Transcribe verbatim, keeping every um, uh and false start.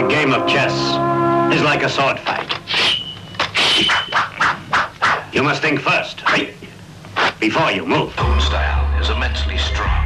A game of chess is like a sword fight. You must think first, before you move. Own style is immensely strong.